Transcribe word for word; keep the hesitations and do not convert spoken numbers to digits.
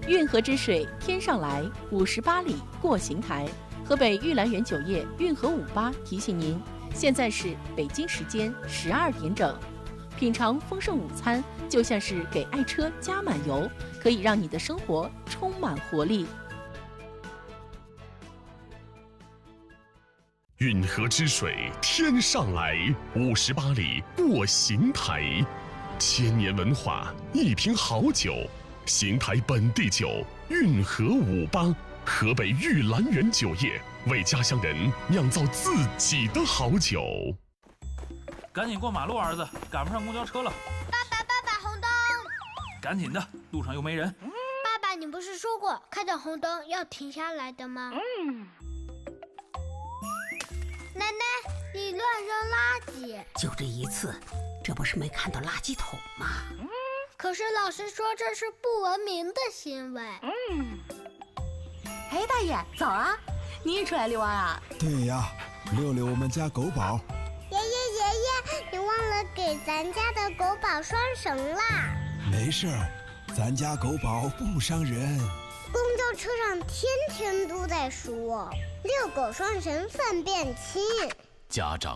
运河之水天上来，五十八里过邢台。河北玉兰园酒业运河五八提醒您，现在是北京时间十二点整。品尝丰盛午餐，就像是给爱车加满油，可以让你的生活充满活力。 运河之水天上来，五十八里过邢台。千年文化，一瓶好酒，邢台本地酒，运河五八，河北玉兰园酒业为家乡人酿造自己的好酒。 赶紧过马路，儿子，赶不上公交车了。 爸爸，爸爸，红灯！ 赶紧的，路上又没人。 爸爸，你不是说过看到红灯要停下来的吗？嗯。奶奶，你乱扔垃圾！ 就这一次，这不是没看到垃圾桶吗？ 嗯。可是老师说这是不文明的行为。 嗯。哎，大爷，早啊！你也出来遛弯啊？ 对呀，遛遛我们家狗宝。 爷爷爷爷，你忘了给咱家的狗宝拴绳啦。 没事儿，咱家狗宝不伤人。 公交车上天天都在说遛狗拴绳粪便轻。 家长